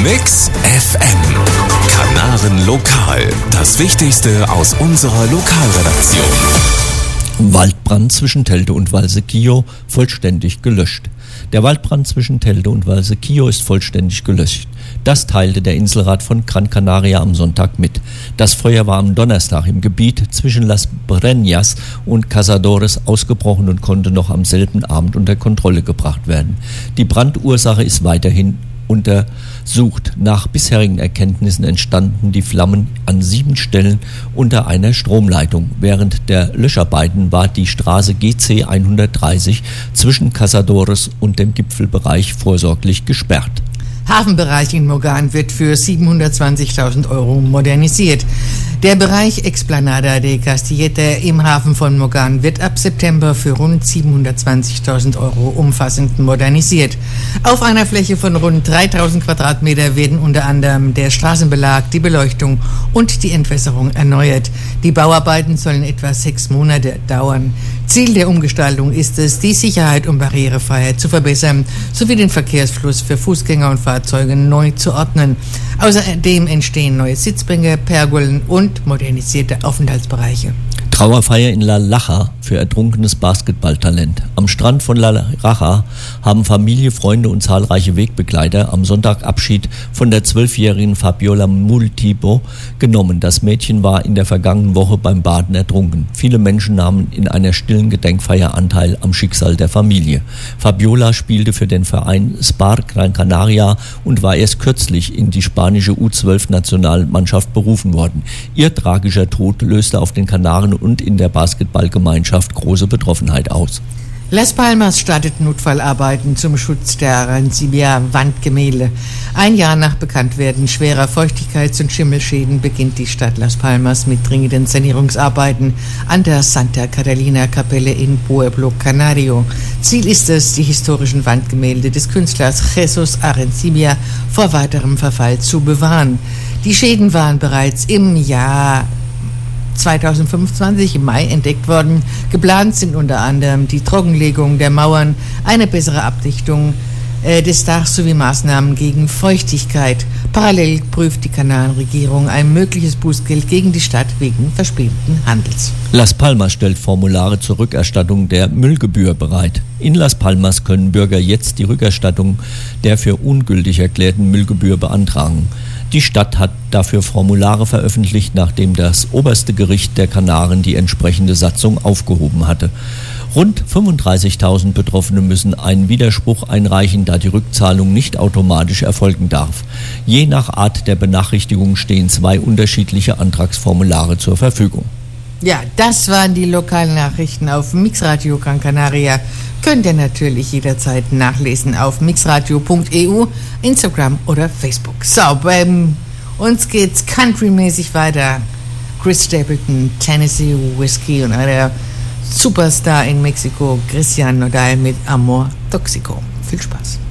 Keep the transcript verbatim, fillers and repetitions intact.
Mix F M. Kanaren Lokal. Das Wichtigste aus unserer Lokalredaktion. Waldbrand zwischen Telde und Valsequillo vollständig gelöscht. Der Waldbrand zwischen Telde und Valsequillo ist vollständig gelöscht. Das teilte der Inselrat von Gran Canaria am Sonntag mit. Das Feuer war am Donnerstag im Gebiet zwischen Las Breñas und Cazadores ausgebrochen und konnte noch am selben Abend unter Kontrolle gebracht werden. Die Brandursache ist weiterhin untersucht. Nach bisherigen Erkenntnissen entstanden die Flammen an sieben Stellen unter einer Stromleitung. Während der Löscharbeiten war die Straße G C hundertdreißig zwischen Cazadores und dem Gipfelbereich vorsorglich gesperrt. Hafenbereich in Mogan wird für siebenhundertzwanzigtausend Euro modernisiert. Der Bereich Explanada de Castillete im Hafen von Mogan wird ab September für rund siebenhundertzwanzigtausend Euro umfassend modernisiert. Auf einer Fläche von rund dreitausend Quadratmeter werden unter anderem der Straßenbelag, die Beleuchtung und die Entwässerung erneuert. Die Bauarbeiten sollen etwa sechs Monate dauern. Ziel der Umgestaltung ist es, die Sicherheit und Barrierefreiheit zu verbessern, sowie den Verkehrsfluss für Fußgänger und Fahrzeuge neu zu ordnen. Außerdem entstehen neue Sitzbänke, Pergolen und modernisierte Aufenthaltsbereiche. Trauerfeier in La Laja für ertrunkenes Basketballtalent. Am Strand von La Laja haben Familie, Freunde und zahlreiche Wegbegleiter am Sonntag Abschied von der zwölfjährigen Fabiola Multibo genommen. Das Mädchen war in der vergangenen Woche beim Baden ertrunken. Viele Menschen nahmen in einer stillen Gedenkfeier Anteil am Schicksal der Familie. Fabiola spielte für den Verein Spar Gran Canaria und war erst kürzlich in die spanische U zwölf Nationalmannschaft berufen worden. Ihr tragischer Tod löste auf den Kanaren und in der Basketballgemeinschaft große Betroffenheit aus. Las Palmas startet Notfallarbeiten zum Schutz der Arancibia-Wandgemälde. Ein Jahr nach Bekanntwerden schwerer Feuchtigkeits- und Schimmelschäden beginnt die Stadt Las Palmas mit dringenden Sanierungsarbeiten an der Santa Catalina-Kapelle in Pueblo Canario. Ziel ist es, die historischen Wandgemälde des Künstlers Jesus Arancibia vor weiterem Verfall zu bewahren. Die Schäden waren bereits im Jahr zweitausendfünfundzwanzig im Mai entdeckt worden. Geplant sind unter anderem die Trockenlegung der Mauern, eine bessere Abdichtung äh, des Dachs sowie Maßnahmen gegen Feuchtigkeit. Parallel prüft die Kanarenregierung ein mögliches Bußgeld gegen die Stadt wegen verspäteten Handels. Las Palmas stellt Formulare zur Rückerstattung der Müllgebühr bereit. In Las Palmas können Bürger jetzt die Rückerstattung der für ungültig erklärten Müllgebühr beantragen. Die Stadt hat dafür Formulare veröffentlicht, nachdem das oberste Gericht der Kanaren die entsprechende Satzung aufgehoben hatte. Rund fünfunddreißigtausend Betroffene müssen einen Widerspruch einreichen, da die Rückzahlung nicht automatisch erfolgen darf. Je nach Art der Benachrichtigung stehen zwei unterschiedliche Antragsformulare zur Verfügung. Ja, das waren die lokalen Nachrichten auf Mixradio Gran Canaria. Könnt ihr natürlich jederzeit nachlesen auf mixradio punkt e u, Instagram oder Facebook. So, bei uns geht's countrymäßig weiter. Chris Stapleton, Tennessee Whiskey und einer Superstar in Mexiko, Christian Nodal mit Amor Toxico. Viel Spaß.